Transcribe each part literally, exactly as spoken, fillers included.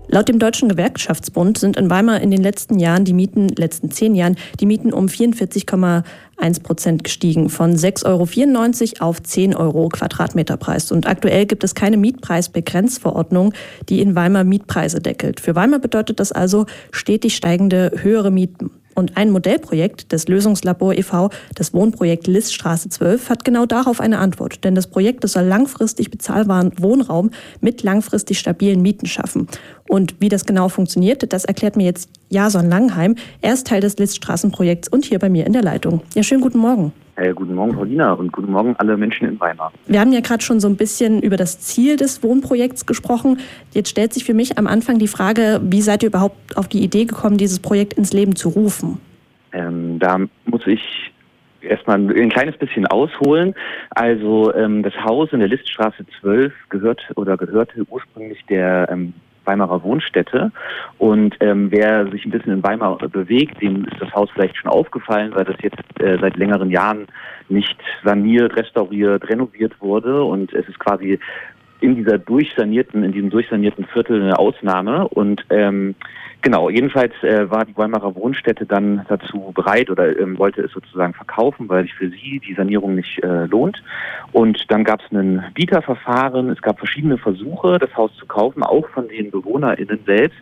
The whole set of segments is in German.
Laut dem Deutschen Gewerkschaftsbund sind in Weimar in den letzten Jahren die Mieten, letzten zehn Jahren, die Mieten um vierundvierzig Komma eins Prozent gestiegen, von sechs Euro vierundneunzig auf zehn Euro Quadratmeterpreis. Und aktuell gibt es keine Mietpreisbegrenzverordnung, die in Weimar Mietpreise deckelt. Für Weimar bedeutet das also stetig steigende höhere Mieten. Und ein Modellprojekt des Lösungslabor e V, das Wohnprojekt Liststraße zwölf, hat genau darauf eine Antwort. Denn das Projekt das soll langfristig bezahlbaren Wohnraum mit langfristig stabilen Mieten schaffen. Und wie das genau funktioniert, das erklärt mir jetzt Jason Langheim. Er ist Teil des Liststraßenprojekts und hier bei mir in der Leitung. Ja, schönen guten Morgen. Äh, guten Morgen, Paulina, und guten Morgen alle Menschen in Weimar. Wir haben ja gerade schon so ein bisschen über das Ziel des Wohnprojekts gesprochen. Jetzt stellt sich für mich am Anfang die Frage, wie seid ihr überhaupt auf die Idee gekommen, dieses Projekt ins Leben zu rufen? Ähm, da muss ich erstmal ein kleines bisschen ausholen. Also ähm, das Haus in der Liststraße zwölf gehört oder gehörte ursprünglich der ähm, Weimarer Wohnstätte. Und ähm, wer sich ein bisschen in Weimar bewegt, dem ist das Haus vielleicht schon aufgefallen, weil das jetzt äh, seit längeren Jahren nicht saniert, restauriert, renoviert wurde. Und es ist quasi in dieser durchsanierten, in diesem durchsanierten Viertel eine Ausnahme. Und ähm, genau, jedenfalls äh, war die Weimarer Wohnstätte dann dazu bereit oder ähm, wollte es sozusagen verkaufen, weil sich für sie die Sanierung nicht äh, lohnt. Und dann gab es ein Bieterverfahren, es gab verschiedene Versuche, das Haus zu kaufen, auch von den BewohnerInnen selbst.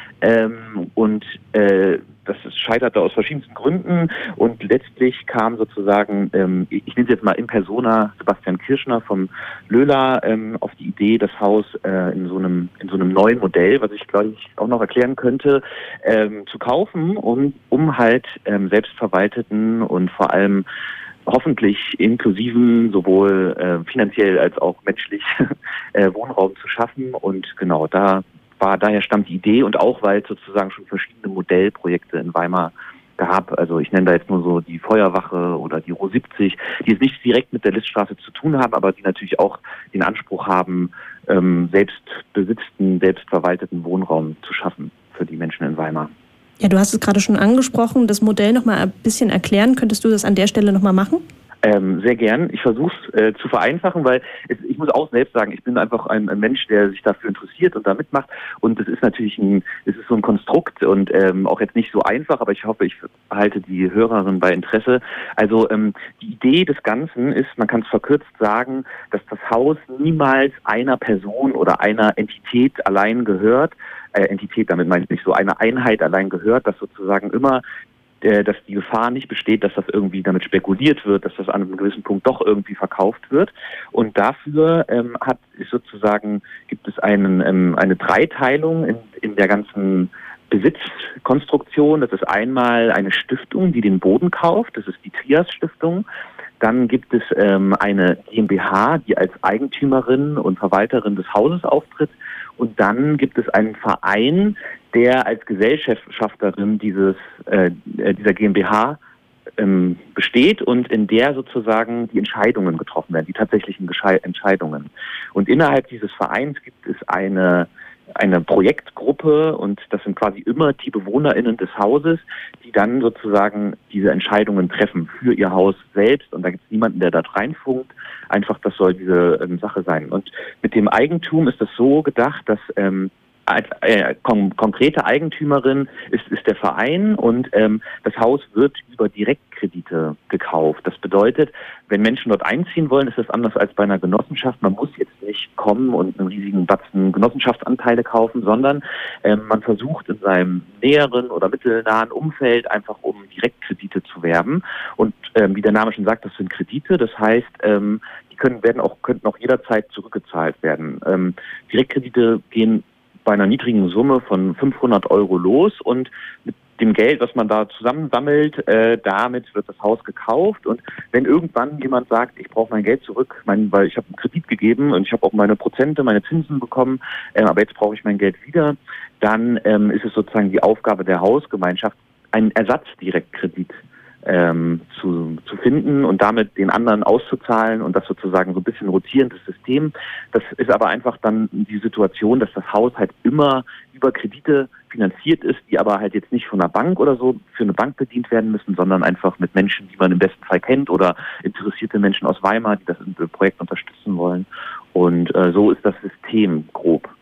Ähm, und äh, das scheiterte aus verschiedensten Gründen und letztlich kam sozusagen, ähm, ich nenne es jetzt mal in persona, Sebastian Kirschner vom Löhler ähm, auf die Idee, das Haus äh, in so einem in so einem neuen Modell, was ich glaube ich auch noch erklären könnte, ähm, zu kaufen, um, um halt ähm, selbstverwalteten und vor allem hoffentlich inklusiven, sowohl äh, finanziell als auch menschlich äh, Wohnraum zu schaffen. Und genau, da war daher stammt die Idee und auch, weil es sozusagen schon verschiedene Modellprojekte in Weimar gab. Also ich nenne da jetzt nur so die Feuerwache oder die Ro siebzig, die jetzt nicht direkt mit der Liststraße zu tun haben, aber die natürlich auch den Anspruch haben, ähm, selbstbesitzten, selbstverwalteten Wohnraum zu schaffen für die Menschen in Weimar. Ja, du hast es gerade schon angesprochen, das Modell noch mal ein bisschen erklären. Könntest du das an der Stelle noch mal machen? Ähm, sehr gern. Ich versuche es äh, zu vereinfachen, weil es, ich muss auch selbst sagen, ich bin einfach ein, ein Mensch, der sich dafür interessiert und da mitmacht. Und es ist natürlich ein, es ist so ein Konstrukt und ähm, auch jetzt nicht so einfach, aber ich hoffe, ich halte die Hörerin bei Interesse. Also ähm, die Idee des Ganzen ist, man kann es verkürzt sagen, dass das Haus niemals einer Person oder einer Entität allein gehört. Äh, Entität, damit meine ich nicht so eine Einheit allein gehört, dass sozusagen immer dass die Gefahr nicht besteht, dass das irgendwie damit spekuliert wird, dass das an einem gewissen Punkt doch irgendwie verkauft wird. Und dafür ähm, hat ist sozusagen gibt es einen ähm, eine Dreiteilung in, in der ganzen Besitzkonstruktion. Das ist einmal eine Stiftung, die den Boden kauft. Das ist die Trias Stiftung. Dann gibt es ähm, eine GmbH, die als Eigentümerin und Verwalterin des Hauses auftritt. Und dann gibt es einen Verein, der als Gesellschafterin dieses äh, dieser GmbH ähm, besteht und in der sozusagen die Entscheidungen getroffen werden, die tatsächlichen Gesche- Entscheidungen. Und innerhalb dieses Vereins gibt es eine eine Projektgruppe und das sind quasi immer die BewohnerInnen des Hauses, die dann sozusagen diese Entscheidungen treffen für ihr Haus selbst und da gibt es niemanden, der da reinfunkt. Einfach, das soll diese ähm, Sache sein. Und mit dem Eigentum ist das so gedacht, dass ähm, als äh, kon- konkrete Eigentümerin ist, ist der Verein und ähm, das Haus wird über Direktkredite gekauft. Das bedeutet, wenn Menschen dort einziehen wollen, ist das anders als bei einer Genossenschaft. Man muss jetzt nicht kommen und einen riesigen Batzen Genossenschaftsanteile kaufen, sondern ähm, man versucht in seinem näheren oder mittelnahen Umfeld einfach um Direktkredite zu werben. Und ähm, wie der Name schon sagt, das sind Kredite. Das heißt, ähm, die können werden auch könnten auch jederzeit zurückgezahlt werden. Ähm, Direktkredite gehen bei einer niedrigen Summe von fünfhundert Euro los und mit dem Geld, was man da zusammensammelt, äh, damit wird das Haus gekauft und wenn irgendwann jemand sagt, ich brauche mein Geld zurück, mein, weil ich habe einen Kredit gegeben und ich habe auch meine Prozente, meine Zinsen bekommen, äh, aber jetzt brauche ich mein Geld wieder, dann ähm, ist es sozusagen die Aufgabe der Hausgemeinschaft, einen Ersatzdirektkredit Ähm, zu, zu finden und damit den anderen auszuzahlen und das sozusagen so ein bisschen rotierendes System. Das ist aber einfach dann die Situation, dass das Haus halt immer über Kredite finanziert ist, die aber halt jetzt nicht von einer Bank oder so für eine Bank bedient werden müssen, sondern einfach mit Menschen, die man im besten Fall kennt oder interessierte Menschen aus Weimar, die das Projekt unterstützen wollen. Und äh, so ist das System grob.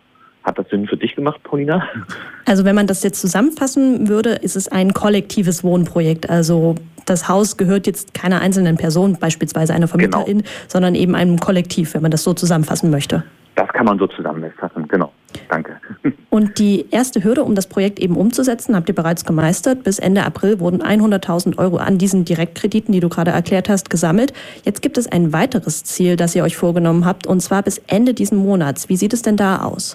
Hat das Sinn für dich gemacht, Paulina? Also wenn man das jetzt zusammenfassen würde, ist es ein kollektives Wohnprojekt. Also das Haus gehört jetzt keiner einzelnen Person, beispielsweise einer Vermieterin, genau, sondern eben einem Kollektiv, wenn man das so zusammenfassen möchte. Das kann man so zusammenfassen, genau. Danke. Und die erste Hürde, um das Projekt eben umzusetzen, habt ihr bereits gemeistert. Bis Ende April wurden hunderttausend Euro an diesen Direktkrediten, die du gerade erklärt hast, gesammelt. Jetzt gibt es ein weiteres Ziel, das ihr euch vorgenommen habt, und zwar bis Ende diesen Monats. Wie sieht es denn da aus?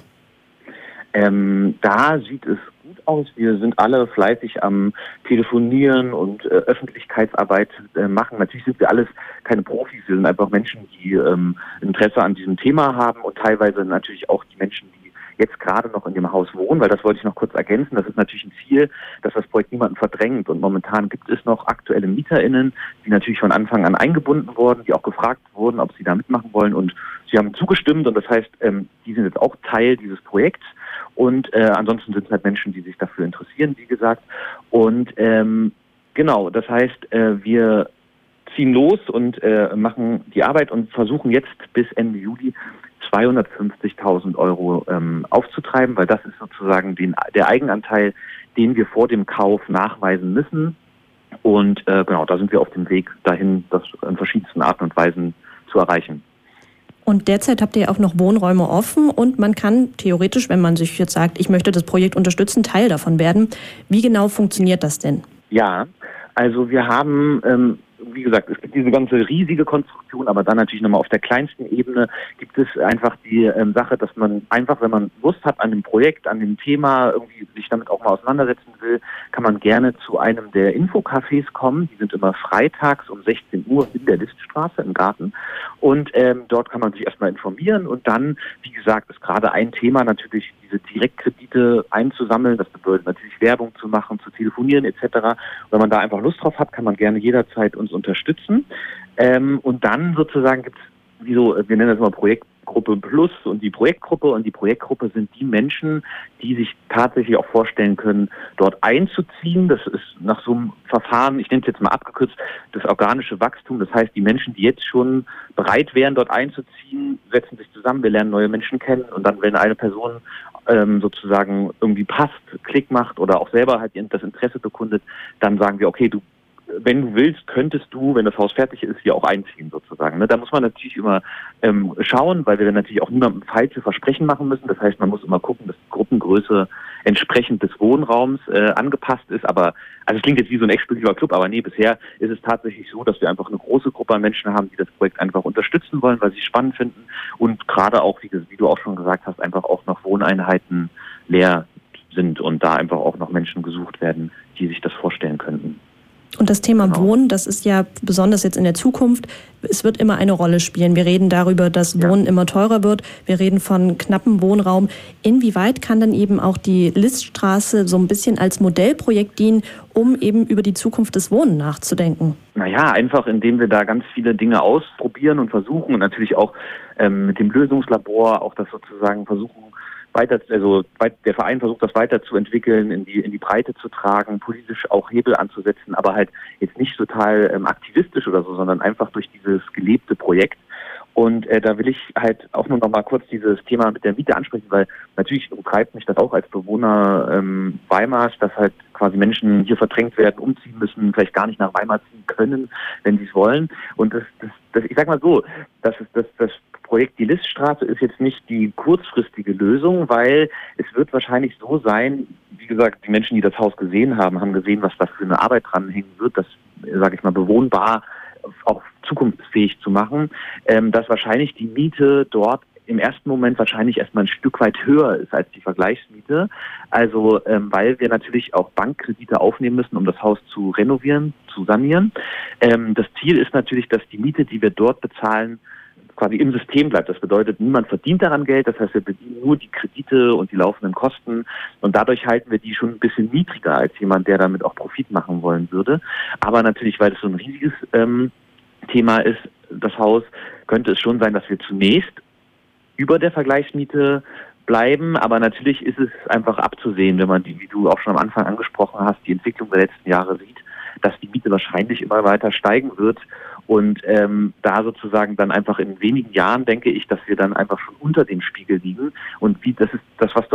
Ähm, da sieht es gut aus. Wir sind alle fleißig am Telefonieren und äh, Öffentlichkeitsarbeit äh, machen. Natürlich sind wir alles keine Profis, wir sind einfach Menschen, die ähm, Interesse an diesem Thema haben und teilweise natürlich auch die Menschen, die jetzt gerade noch in dem Haus wohnen, weil das wollte ich noch kurz ergänzen. Das ist natürlich ein Ziel, dass das Projekt niemanden verdrängt. Und momentan gibt es noch aktuelle MieterInnen, die natürlich von Anfang an eingebunden wurden, die auch gefragt wurden, ob sie da mitmachen wollen. Und sie haben zugestimmt und das heißt, ähm, die sind jetzt auch Teil dieses Projekts. Und äh, ansonsten sind es halt Menschen, die sich dafür interessieren, wie gesagt. Und ähm, genau, das heißt, äh, wir ziehen los und äh, machen die Arbeit und versuchen jetzt bis Ende Juli zweihundertfünfzigtausend Euro ähm, aufzutreiben, weil das ist sozusagen den, der Eigenanteil, den wir vor dem Kauf nachweisen müssen. Und äh, genau, da sind wir auf dem Weg dahin, das in verschiedensten Arten und Weisen zu erreichen. Und derzeit habt ihr auch noch Wohnräume offen und man kann theoretisch, wenn man sich jetzt sagt, ich möchte das Projekt unterstützen, Teil davon werden. Wie genau funktioniert das denn? Ja, also wir haben, ähm, wie gesagt, es gibt diese ganze riesige Konstruktion, aber dann natürlich nochmal auf der kleinsten Ebene gibt es einfach die ähm, Sache, dass man einfach, wenn man Lust hat an dem Projekt, an dem Thema, irgendwie sich damit auch mal auseinandersetzen will, kann man gerne zu einem der Infocafés kommen. Die sind immer freitags um sechzehn Uhr in der Liststraße im Garten. Und ähm, dort kann man sich erstmal informieren und dann, wie gesagt, ist gerade ein Thema natürlich, diese Direktkredite einzusammeln. Das bedeutet natürlich Werbung zu machen, zu telefonieren et cetera. Wenn man da einfach Lust drauf hat, kann man gerne jederzeit uns unterstützen. Ähm, und dann sozusagen gibt es, wie so, wir nennen das immer Projektgruppe Plus und die Projektgruppe. Und die Projektgruppe sind die Menschen, die sich tatsächlich auch vorstellen können, dort einzuziehen. Das ist nach so einem Verfahren, ich nenne es jetzt mal abgekürzt, das organische Wachstum. Das heißt, die Menschen, die jetzt schon bereit wären, dort einzuziehen, setzen sich zusammen, wir lernen neue Menschen kennen und dann, wenn eine Person ähm, sozusagen irgendwie passt, Klick macht oder auch selber halt das Interesse bekundet, dann sagen wir, okay, du, wenn du willst, könntest du, wenn das Haus fertig ist, hier auch einziehen sozusagen. Ne? Da muss man natürlich immer ähm, schauen, weil wir dann natürlich auch niemandem falsche Versprechen machen müssen. Das heißt, man muss immer gucken, dass die Gruppengröße entsprechend des Wohnraums äh, angepasst ist. Aber, also es klingt jetzt wie so ein exklusiver Club, aber nee, bisher ist es tatsächlich so, dass wir einfach eine große Gruppe an Menschen haben, die das Projekt einfach unterstützen wollen, weil sie es spannend finden und gerade auch, wie, wie du auch schon gesagt hast, einfach auch noch Wohneinheiten leer sind und da einfach auch noch Menschen gesucht werden, die sich das vorstellen könnten. Und das Thema Genau. Wohnen, das ist ja besonders jetzt in der Zukunft, es wird immer eine Rolle spielen. Wir reden darüber, dass Wohnen ja. immer teurer wird. Wir reden von knappem Wohnraum. Inwieweit kann dann eben auch die Liststraße so ein bisschen als Modellprojekt dienen, um eben über die Zukunft des Wohnen nachzudenken? Naja, einfach indem wir da ganz viele Dinge ausprobieren und versuchen und natürlich auch ähm, mit dem Lösungslabor auch das sozusagen versuchen, weiter, also der Verein versucht das weiterzuentwickeln, in die in die Breite zu tragen, politisch auch Hebel anzusetzen, aber halt jetzt nicht total ähm, aktivistisch oder so, sondern einfach durch dieses gelebte Projekt. Und äh, da will ich halt auch nur noch mal kurz dieses Thema mit der Miete ansprechen, weil natürlich umtreibt mich das auch als Bewohner ähm, Weimars, dass halt quasi Menschen hier verdrängt werden, umziehen müssen, vielleicht gar nicht nach Weimar ziehen können, wenn sie es wollen. Und das, das, das, ich sag mal so, das ist das, das Projekt Die Liststraße ist jetzt nicht die kurzfristige Lösung, weil es wird wahrscheinlich so sein, wie gesagt, die Menschen, die das Haus gesehen haben, haben gesehen, was da für eine Arbeit dranhängen wird, das, sage ich mal, bewohnbar auch zukunftsfähig zu machen, ähm, dass wahrscheinlich die Miete dort im ersten Moment wahrscheinlich erstmal ein Stück weit höher ist als die Vergleichsmiete. Also ähm, weil wir natürlich auch Bankkredite aufnehmen müssen, um das Haus zu renovieren, zu sanieren. Ähm, das Ziel ist natürlich, dass die Miete, die wir dort bezahlen, quasi im System bleibt. Das bedeutet, niemand verdient daran Geld. Das heißt, wir bedienen nur die Kredite und die laufenden Kosten. Und dadurch halten wir die schon ein bisschen niedriger als jemand, der damit auch Profit machen wollen würde. Aber natürlich, weil es so ein riesiges ähm, Thema ist, das Haus, könnte es schon sein, dass wir zunächst über der Vergleichsmiete bleiben. Aber natürlich ist es einfach abzusehen, wenn man die, wie du auch schon am Anfang angesprochen hast, die Entwicklung der letzten Jahre sieht, dass die Miete wahrscheinlich immer weiter steigen wird. Und ähm, da sozusagen dann einfach in wenigen Jahren denke ich, dass wir dann einfach schon unter dem Spiegel liegen. Und wie das ist das, was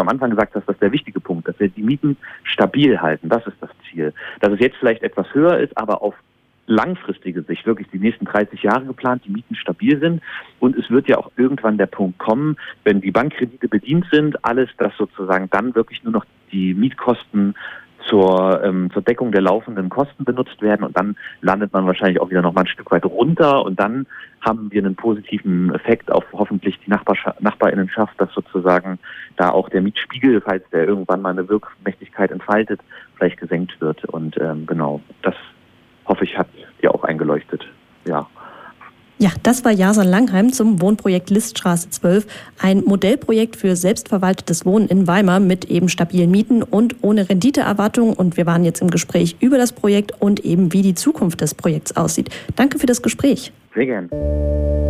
am Anfang gesagt hast, das ist der wichtige Punkt, dass wir die Mieten stabil halten. Das ist das Ziel. Dass es jetzt vielleicht etwas höher ist, aber auf langfristige Sicht, wirklich die nächsten dreißig Jahre geplant, die Mieten stabil sind. Und es wird ja auch irgendwann der Punkt kommen, wenn die Bankkredite bedient sind, alles, dass sozusagen dann wirklich nur noch die Mietkosten zur, ähm, zur Deckung der laufenden Kosten benutzt werden. Und dann landet man wahrscheinlich auch wieder noch mal ein Stück weit runter. Und dann haben wir einen positiven Effekt auf hoffentlich die Nachbarschaft, Nachbarinnenschaft, dass sozusagen da auch der Mietspiegel, falls der irgendwann mal eine Wirkmächtigkeit entfaltet, vielleicht gesenkt wird. Und ähm, genau, das hoffe ich, hat dir auch eingeleuchtet. Ja. Ja, das war Jason Langheim zum Wohnprojekt Liststraße zwölf, ein Modellprojekt für selbstverwaltetes Wohnen in Weimar mit eben stabilen Mieten und ohne Renditeerwartung. Und wir waren jetzt im Gespräch über das Projekt und eben wie die Zukunft des Projekts aussieht. Danke für das Gespräch. Sehr gern.